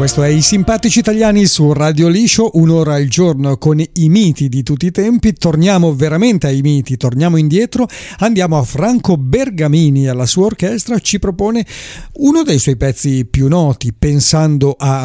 Questo è I Simpatici Italiani su Radio Liscio, un'ora al giorno con i miti di tutti i tempi. Torniamo veramente ai miti, torniamo indietro, andiamo a Franco Bergamini, alla sua orchestra ci propone uno dei suoi pezzi più noti, Pensando a